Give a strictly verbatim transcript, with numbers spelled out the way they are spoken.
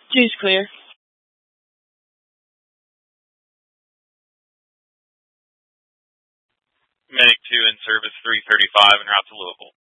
Two's clear. Medic two in service three thirty-five en route to Louisville.